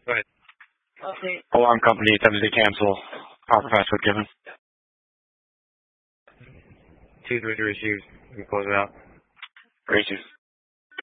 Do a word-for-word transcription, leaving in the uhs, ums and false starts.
Go ahead. Okay. Alarm company attempted to cancel. Proper password given. Two three three received. We close it out. Received.